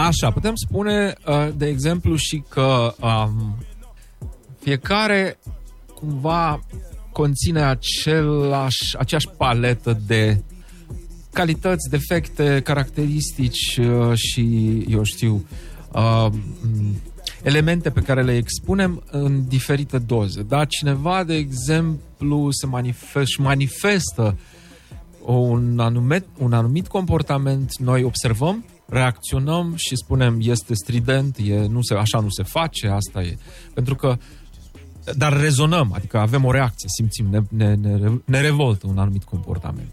Așa, putem spune, de exemplu, și că fiecare cumva conține aceeași paletă de calități, defecte, caracteristici și, eu știu, elemente pe care le expunem în diferite doze. Da? Cineva, de exemplu, manifestă un anumit comportament, noi observăm, reacționăm și spunem este strident, așa nu se face, asta e. Pentru că dar rezonăm, adică avem o reacție, simțim, ne revoltă un anumit comportament.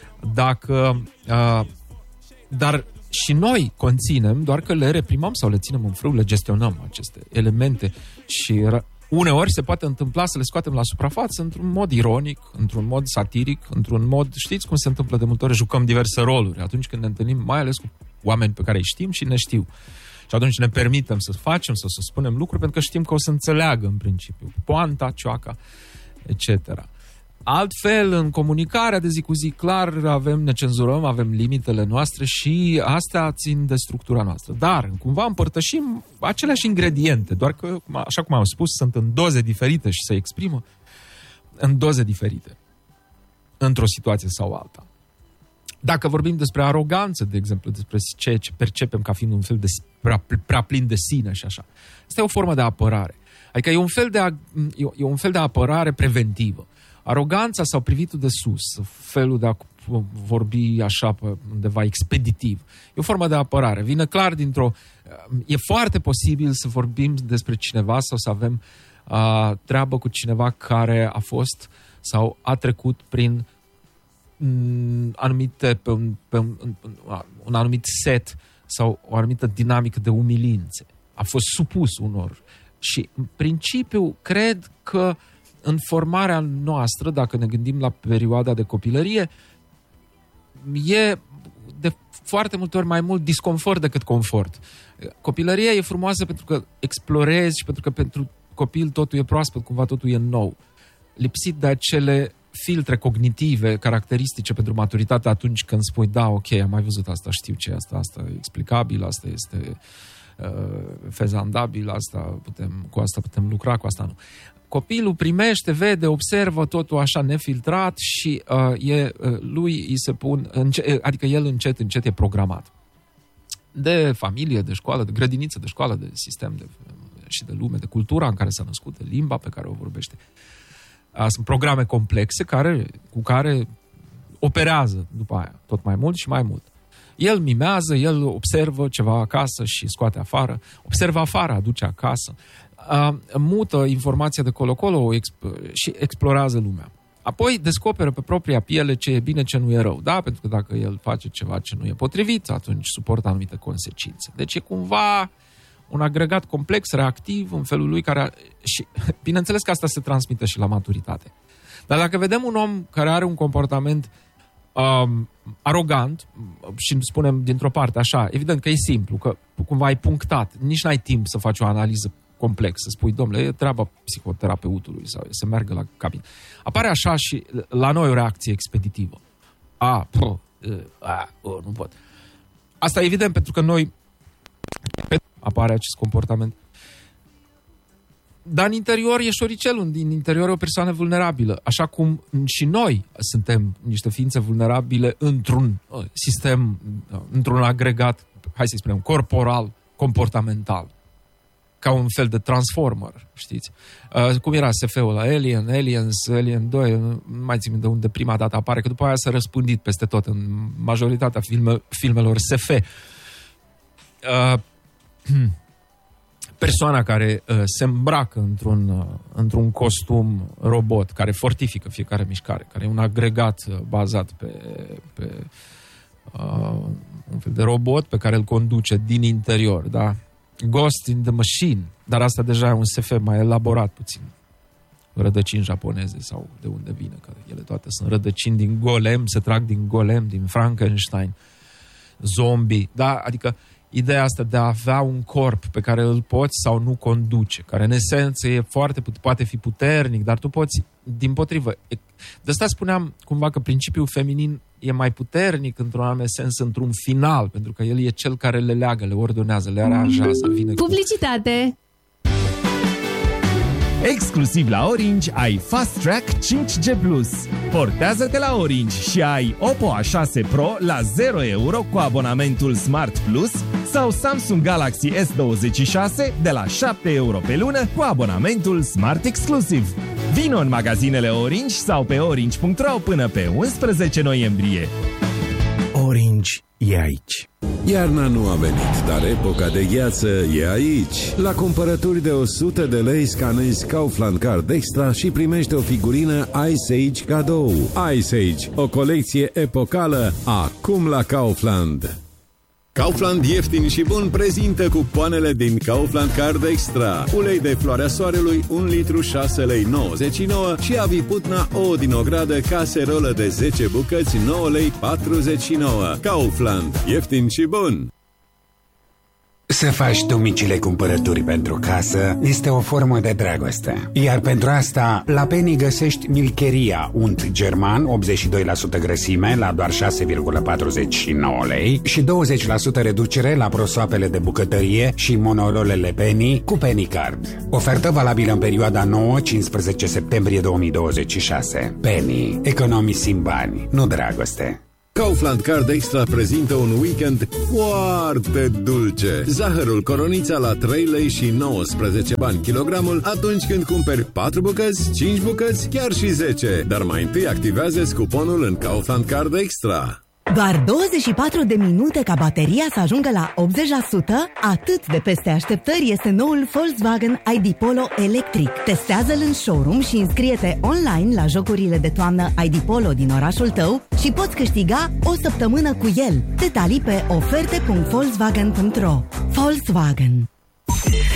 Dar și noi conținem, doar că le reprimăm sau le ținem în frâu, le gestionăm aceste elemente și uneori se poate întâmpla să le scoatem la suprafață într-un mod ironic, într-un mod satiric, într-un mod, știți cum se întâmplă de multe ori, jucăm diverse roluri atunci când ne întâlnim, mai ales cu oameni pe care îi știm și ne știu. Și atunci ne permitem să facem, să spunem lucruri, pentru că știm că o să înțeleagă în principiu poanta, cioaca, etc. Altfel, în comunicarea de zi cu zi, clar, ne cenzurăm, avem limitele noastre și astea țin de structura noastră. Dar, cumva, împărtășim aceleași ingrediente, doar că, așa cum am spus, sunt în doze diferite și se exprimă în doze diferite, într-o situație sau alta. Dacă vorbim despre aroganță, de exemplu, despre ceea ce percepem ca fiind un fel de prea plin de sine și așa, asta e o formă de apărare. Adică e un fel de apărare preventivă. Aroganța sau privitul de sus, felul de a vorbi așa undeva expeditiv, e o formă de apărare. Vine clar e foarte posibil să vorbim despre cineva sau să avem treabă cu cineva care a fost sau a trecut prin un anumit set sau o anumită dinamică de umilințe. A fost supus unor. Și, în principiu, cred că în formarea noastră, dacă ne gândim la perioada de copilărie, e de foarte multe ori mai mult disconfort decât confort. Copilăria e frumoasă pentru că explorezi și pentru că pentru copil totul e proaspăt, cumva totul e nou. Lipsit de acele filtre cognitive caracteristice pentru maturitate atunci când spui, da, ok, am mai văzut asta, știu ce e asta e explicabil, asta este fezandabil, cu asta putem lucra, cu asta nu. Copilul primește, vede, observă totul așa nefiltrat și lui îi se adică el încet e programat. De familie, de școală, de grădiniță, de școală, de sistem și de lume, de cultura în care s-a născut, de limba pe care o vorbește. Sunt programe complexe cu care operează după aia tot mai mult și mai mult. El mimează, el observă ceva acasă și scoate afară, observă afară, aduce acasă, mută informația de colo-colo și explorează lumea. Apoi descoperă pe propria piele ce e bine, ce nu e rău, da? Pentru că dacă el face ceva ce nu e potrivit, atunci suportă anumite consecințe. Deci e cumva un agregat complex, reactiv, în felul lui și bineînțeles că asta se transmite și la maturitate. Dar dacă vedem un om care are un comportament arogant și spunem dintr-o parte așa, evident că e simplu, că cumva ai punctat, nici n-ai timp să faci o analiză complexă, să spui, domnule, e treaba psihoterapeutului sau să meargă la cabină. Apare așa și la noi o reacție expeditivă. Nu pot. Asta e evident pentru că noi apare acest comportament. Dar în interior e șoricelul, din interior e o persoană vulnerabilă, așa cum și noi suntem niște ființe vulnerabile într-un sistem, într-un agregat, hai să spunem, corporal, comportamental, ca un fel de transformer, știți? Cum era SF-ul la Aliens, Alien 2, nu mai țin de unde prima dată apare, că după aia s-a răspândit peste tot în majoritatea filmelor SF. Persoana care se îmbracă într-un costum robot, care fortifică fiecare mișcare, care e un agregat bazat pe un fel de robot pe care îl conduce din interior, da? Ghost in the Machine, dar asta deja e un SF mai elaborat puțin. Rădăcini japoneze sau de unde vine, că ele toate sunt rădăcini din Golem, se trag din Golem, din Frankenstein, zombie, da? Adică ideea asta de a avea un corp pe care îl poți sau nu conduce, care în esență e poate fi puternic, dar tu poți, dimpotrivă. De asta spuneam cumva că principiul feminin e mai puternic într-un anume sens, într-un final, pentru că el e cel care le leagă, le ordonează, le aranjează. Vine Publicitate! Exclusiv la Orange ai Fast Track 5G+. Portează-te la Orange și ai Oppo A6 Pro la 0 euro cu abonamentul Smart Plus sau Samsung Galaxy S26 de la 7 euro pe lună cu abonamentul Smart Exclusive. Vino în magazinele Orange sau pe orange.ro până pe 11 noiembrie. Orange e aici. Iarna nu a venit, dar epoca de gheață e aici. La cumpărături de 100 de lei scanezi Kaufland Card Extra și primești o figurină Ice Age cadou. Ice Age, o colecție epocală, acum la Kaufland. Kaufland ieftin și bun prezintă cupoanele din Kaufland Card Extra. Ulei de floarea soarelui 1 litru 6 lei 99 și aviputna ouă din ogradă caserolă de 10 bucăți 9 lei 49. Kaufland, ieftin și bun. Să faci tu micile cumpărături pentru casă este o formă de dragoste. Iar pentru asta, la Penny găsești Milcheria unt german, 82% grăsime, la doar 6,49 lei și 20% reducere la prosoapele de bucătărie și monorolele Penny cu Penny Card. Ofertă valabilă în perioada 9-15 septembrie 2026. Penny. Economisim bani, nu dragoste. Kaufland Card Extra prezintă un weekend foarte dulce. Zahărul Coronița la 3 lei și 19 bani kilogramul atunci când cumperi 4 bucăți, 5 bucăți, chiar și 10. Dar mai întâi activează cuponul în Kaufland Card Extra. Doar 24 de minute ca bateria să ajungă la 80%? Atât de peste așteptări este noul Volkswagen ID Polo electric. Testează-l în showroom și înscrie-te online la jocurile de toamnă ID Polo din orașul tău și poți câștiga o săptămână cu el. Detalii pe oferte.volkswagen.ro. Volkswagen.